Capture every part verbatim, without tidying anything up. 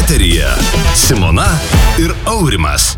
Eteryje Simona ir Aurimas.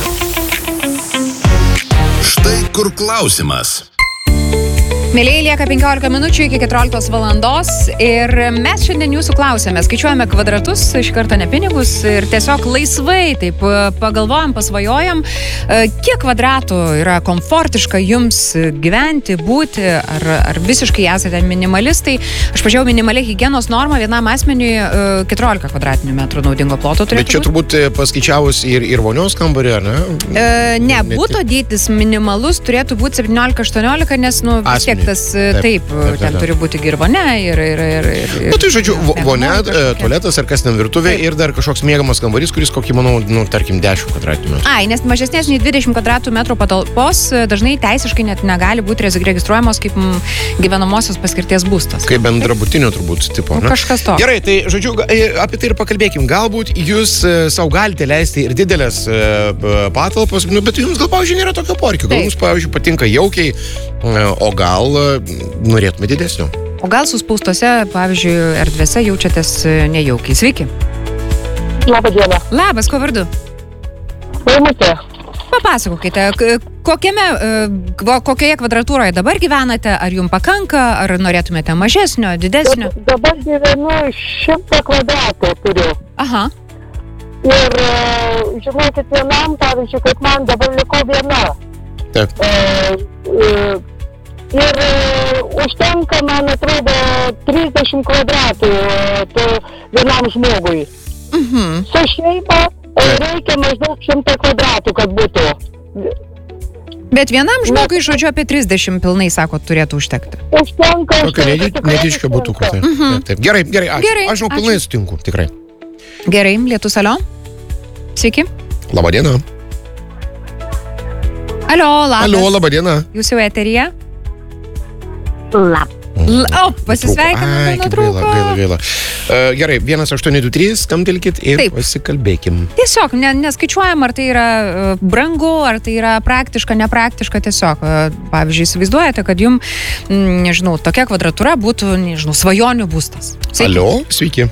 Štai kur klausimas. Mėlėjai, lieka penkiolika minučių iki keturioliktos valandos ir mes šiandien jūsų klausėme, skaičiuojame kvadratus, iš karto ne pinigus ir tiesiog laisvai taip pagalvojam, pasvajojam, kiek kvadratų yra komfortiška jums gyventi, būti, ar, ar visiškai esate minimalistai. Aš pažiūrėjau minimaliai higienos normą vienam asmeniui keturiolika kvadratinių metrų naudingo ploto turėtų. Bet čia turbūt paskaičiavus ir, ir vonios kambarį, ar ne? E, ne, būto dydis minimalus turėtų būti septyniolika aštuoniolika, nes, nu, vis tiek tas taip, taip, taip, ten taip. Turi būti ir vonia, ir... ir, ir, ir nu, tai žodžiu, vonia, tualetas ar kas ten virtuvė taip. Ir dar kažkoks mėgamas kambarys, kuris kokį, manau, nu, tarkim, dešimt kvadratinių metrų. Ai, nes mažesnės nei dvidešimt kvadratų metrų patalpos dažnai teisiškai net negali būti registruojamos kaip m, gyvenamosios paskirties būstas. Kaip bendrabutinio turbūt tipo, nu, ne? Kažkas to. Gerai, tai žodžiu, apie tai ir pakalbėkim. Galbūt jūs savo galite leisti ir didelės patalpos, nu, bet jums gal, pavyzdžiui, nėra tokio poreikio. Gal jums, pavyzdžiui, patinka jaukiai, o gal norėtume didesnio. O gal suspaustose, pavyzdžiui, erdvėse jaučiatės nejaukiai. Sveiki. Labą dieną. Labas, kuo vardu? Laimutė. Papasakokite, kokiame, kokioje kvadratūroje dabar gyvenate, ar jums pakanka, ar norėtumėte mažesnio, didesnio? Dabar gyvenu šimtą kvadratų turiu. Aha. Ir, žinokit, vienam, pavyzdžiui, kaip man dabar liko viena. Taip. E, e, Ir užtenka, man atrodo, trisdešimt kvadratų to vienam žmogui. Mhm. Su šeima reikia maždaug šimtą kvadratų, kad būtų. Bet vienam žmogui, žodžiu, apie trisdešimt pilnai, sakot, turėtų užtekti. Užtenka. Tokio nediškio būtų. Taip, mhm. taip, taip. Gerai, gerai, ačiū. Gerai, aš žinau, pilnai sutinku, tikrai. Gerai, Lietus, alio. Sveiki. Labadiena. Alio, labas. Alio, labadiena. Jūs jau eteryje? Lab. L- o, pasisveikiname, nutrūko. Gaila, gaila, gaila. Uh, gerai, vienas aštuoni du trys, skamtelkit ir taip. Pasikalbėkim. Tiesiog, ne, neskaičiuojam, ar tai yra uh, brangu, ar tai yra praktiška, nepraktiška, tiesiog. Uh, pavyzdžiui, įsivaizduojate, kad jums, mm, nežinau, tokia kvadratūra būtų, nežinau, svajonių būstas. Sveiki. Alio, sveiki.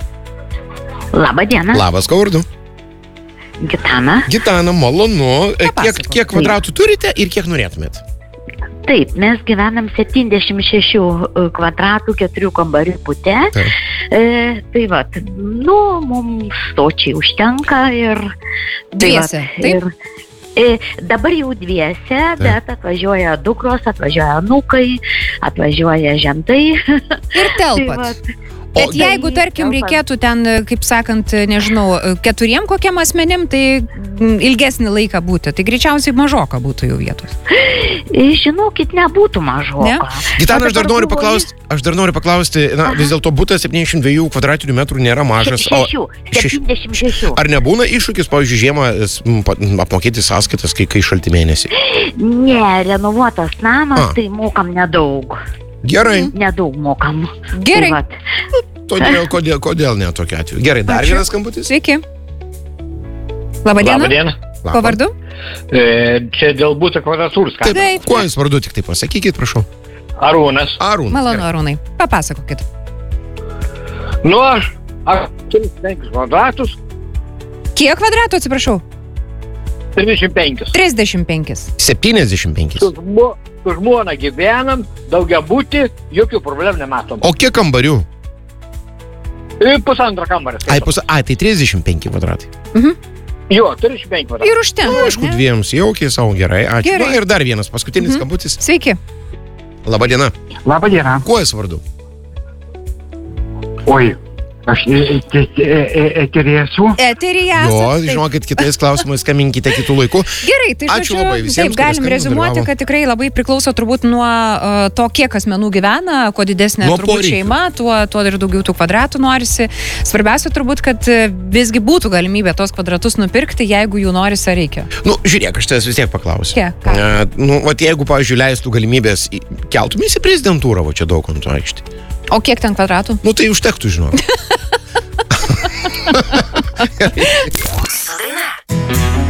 Labą dieną. Labas, kuo vardu? Gitana. Gitana, malonu. Kiek, kiek kvadratų turite ir kiek norėtumėt? Taip, mes gyvenam septyniasdešimt šešių kvadratų, keturių kambarių bute. E, tai va, nu, mums stočiai užtenka ir... Dviese, tai va, taip? Ir, e, dabar jau dviese, taip. Bet atvažiuoja dukros, atvažiuoja anūkai, atvažiuoja žentai. Ir telpat. Tai va, bet jeigu, tarkim, reikėtų ten, kaip sakant, nežinau, keturiem kokiam asmenim, tai ilgesnį laiką būti, tai greičiausiai mažoka būtų jau vietos. Žinokit, nebūtų mažoka. Ne? Gitana, aš dar noriu paklausti, aš dar noriu paklausti, na, aha. Vis dėlto butas septyniasdešimt dviejų kvadratinių metrų nėra mažas. Šešių, septyniasdešimt šešių. Ar nebūna iššūkis, pavyzdžiui, žiemą apmokėti sąskaitas, kai, kai šalti mėnesį? Ne, renovuotas namas, A. tai mokam nedaug. Gerai. Nedaug mokam. Gerai. Tai Todėl, kodėl, kodėl ne tokiu atveju? Gerai, dar Ačiū. Vienas skambutis. Sveiki. Labadiena. Labadiena. Kuo vardu? E, čia dėl būtų kvadratūros. Taip, Taip. Kuo jūs vardu, tik tai pasakykit, prašau. Arūnas. Arūnas. Malonu, Arūnai. Papasakokit. Nu, aš, aš turiu penkis kvadratus. Kiek kvadratų, atsiprašau? trisdešimt penkis. trisdešimt penkis. septyniasdešimt penkis. Su, žmo, su žmona gyvenam, daugia būti, jokių problemų nematom. O kiek kambarių? Ir pusantro kambarį. Ai, pus... Ai, tai trisdešimt penki kvadratai. Mhm. Jo, trisdešimt penki kvadratai. Ir užtenka. Nu, aišku, dviems jaukiai savo gerai. Ačiū. Gerai. Na, ir dar vienas paskutinis mhm. skambutis. Sveiki. Labadiena. Labadiena. Kuo jūs vardu? Oi, aš eterį esu. Eterį esat. Jo, žinokit, kitais klausimais skaminkite kitų laikų. Gerai, tai Ačiū žodžiu, labai visiems, taip, galim reziumuoti, kad tikrai labai priklauso turbūt nuo uh, to, kiek asmenų gyvena, kuo didesnė Nuo turbūt poreikių. šeima, tuo, tuo ir daugiau tų kvadratų norisi. Svarbiausia turbūt, kad visgi būtų galimybė tos kvadratus nupirkti, jeigu jų norisi ar reikia. Nu, žiūrėk, aš tavęs vis tiek paklausiu. Kiek? Ką? Uh, nu, vat jeigu, pavyzdžiui, leistų galimybės, keltumės į prezidentūrą, va čia daug ant to aikštį. O kiek ten kvadratų? Nu, tai užtektų, žinok.